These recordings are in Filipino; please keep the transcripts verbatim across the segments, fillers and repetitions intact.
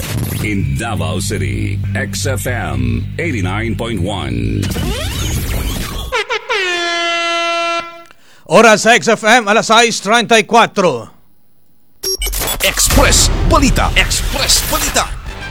In Davao City, X F M eighty-nine point one. Oras sa X F M, alas sais treinta y cuatro. Express Balita. Express Balita.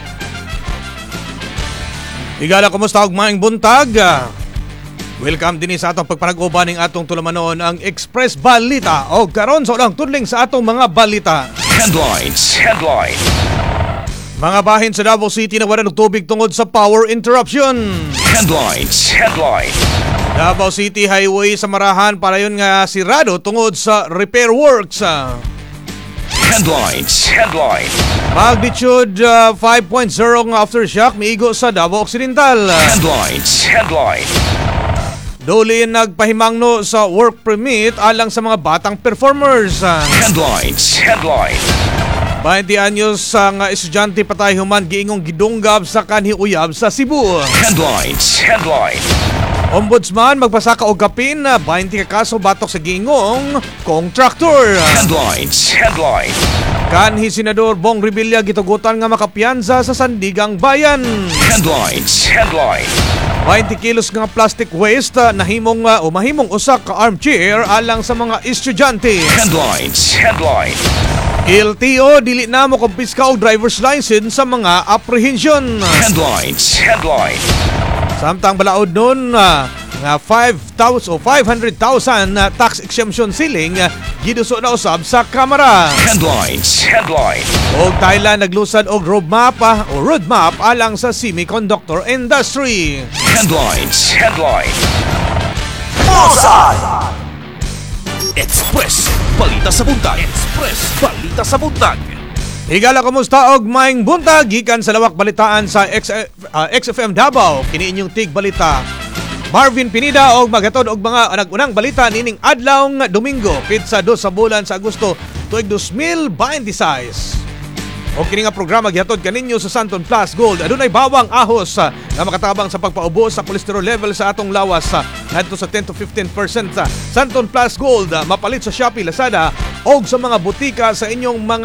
Igala, kumusta og maayong buntag? Welcome din sa atong pagpanag-uban ning atong tulamanon ang Express Balita. O karon sa ulang tudling sa atong mga balita. Headlines. Headlines. Mga bahin sa Davao City na wala ng tubig tungod sa power interruption. Headlines. Headlines. Davao City Highway sa Marahan para yun nga sirado tungod sa repair works. Headlines. Headlines. Magnitude uh, five point oh ng aftershock miigo sa Davao Occidental. Headlines. Headlines. Duli nagpahimangno sa work permit alang sa mga batang performers. Headlines. Headlines. twenty anyos ang uh, estudyante patay human giingong gidunggab sa kanhi uyab sa Cebu. Headlines. Headlines. Ombudsman magpasaka og kapin na twenty ka kaso batok sa giingong contractor. Headlines. Headlines. Kanhi Senador Bong Revilla gitugutan nga makapiyansa sa Sandigang Bayan. Headlines. Headlines. twenty kilos nga plastic waste uh, nahimong uh, o mahimong usak ka armchair alang sa mga estudyante. Headlines. Headlines. L T O dili na mo kumpiska og driver's license sa mga apprehension. Headlines. Headlines. Samtang balaod nun uh, nga five thousand o five hundred thousand uh, tax exemption ceiling uh, giduso na usab sa Kamara. Headlines. Headlines. Og Thailand naglusad og roadmap uh, o roadmap alang sa semiconductor industry. Headlines. Headlines. Bullseye. Express Balita sa Buntag. Express Balita sa Buntag. Higala, kumusta og maayong buntag gikan sa lawak balitaan sa X, uh, X F M Davao. Kini inyong tig balita Marvin Pinida og maghatod og mga nagunang balita nining adlaw nga Domingo pizza dos sa bulan sa Agosto tuig twenty twenty-six. O kini nga programa gihatod kaninyo sa Santon Plus Gold. Adunay bawang ahos uh, nga makatabang sa pagpaubos sa cholesterol level sa atong lawas uh, ngadto sa ten to fifteen percent sa Santon Plus Gold uh, mapalit sa Shopee, Lazada og sa mga butika sa inyong mga